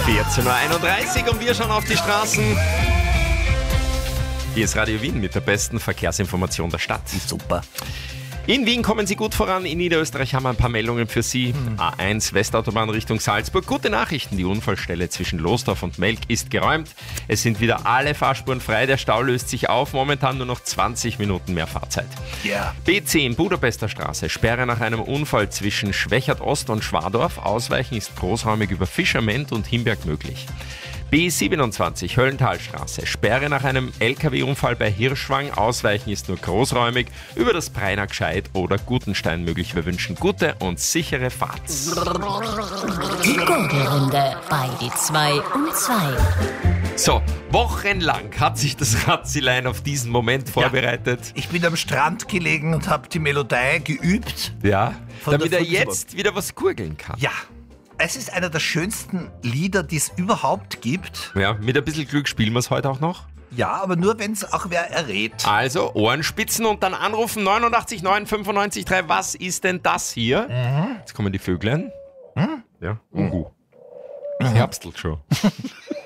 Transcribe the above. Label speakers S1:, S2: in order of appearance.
S1: 14.31 Uhr und wir schauen auf die Straßen. Hier ist Radio Wien mit der besten Verkehrsinformation der Stadt.
S2: Super.
S1: In Wien kommen Sie gut voran, in Niederösterreich haben wir ein paar Meldungen für Sie. A1 Westautobahn Richtung Salzburg. Gute Nachrichten, die Unfallstelle zwischen Losdorf und Melk ist geräumt. Es sind wieder alle Fahrspuren frei, der Stau löst sich auf, momentan nur noch 20 Minuten mehr Fahrzeit.
S2: Ja.
S1: B10 Budapester Straße, Sperre nach einem Unfall zwischen Schwächert Ost und Schwadorf. Ausweichen ist großräumig über Fischerment und Himberg möglich. B27 Höllentalstraße, Sperre nach einem LKW-Unfall bei Hirschwang. Ausweichen ist nur großräumig über das Breiner Gscheid oder Gutenstein möglich. Wir wünschen gute und sichere Fahrt.
S3: Die Gurgelrunde bei die 2 und 2.
S1: So, wochenlang hat sich das Ratzilein auf diesen Moment vorbereitet.
S2: Ich bin am Strand gelegen und habe die Melodie geübt.
S1: Ja,
S2: Von
S1: damit
S2: der
S1: er
S2: Volksbahn.
S1: jetzt wieder was gurgeln kann.
S2: Ja, es ist einer der schönsten Lieder, die es überhaupt gibt.
S1: Ja, mit ein bisschen Glück spielen wir es heute auch noch.
S2: Ja, aber nur, wenn es auch wer errät.
S1: Also, Ohrenspitzen und dann anrufen 89 9 95 3. Was ist denn das hier? Jetzt kommen die Vöglein. Ja, Es herbstelt schon.